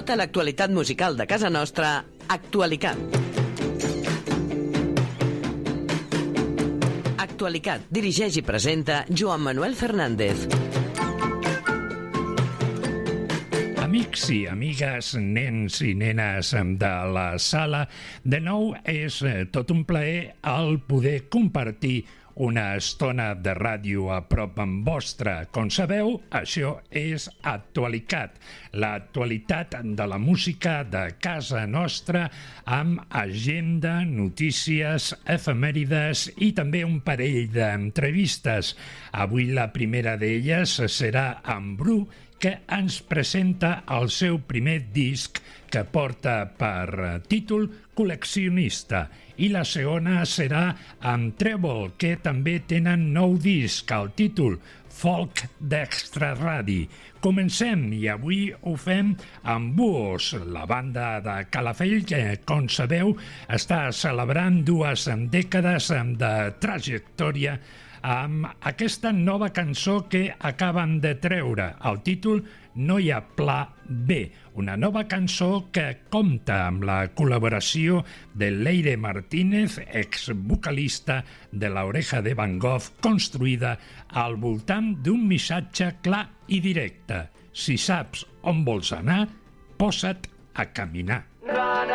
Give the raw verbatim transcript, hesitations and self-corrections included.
Tota l'actualitat musical de casa nostra, Actualicat. Actualicat dirigeix i presenta Joan Manuel Fernández. Amics i amigues, nens i nenes de la sala, de nou és tot un plaer el poder compartir una estona de ràdio a prop amb vostra. Com sabeu, això és Actualicat, l'actualitat de la música de casa nostra, amb agenda, notícies, efemèrides i també un parell d'entrevistes. Avui la primera d'elles serà amb Bru, que ens presenta el seu primer disc que porta per títol Col·leccionista, i la segona serà amb Trèvol, que també tenen nou disc, el títol Folk d'Extraradi. Comencem, i avui ho fem amb Buos, la banda de Calafell, que, com sabeu, està celebrant dues dècades de trajectòria amb aquesta nova cançó que acaben de treure. El títol No hi ha pla B, una nova cançó que compta amb la col·laboració de Leire Martínez, ex-vocalista de La Oreja de Van Gogh, construïda al voltant d'un missatge clar i directe. Si saps on vols anar, posa't a caminar.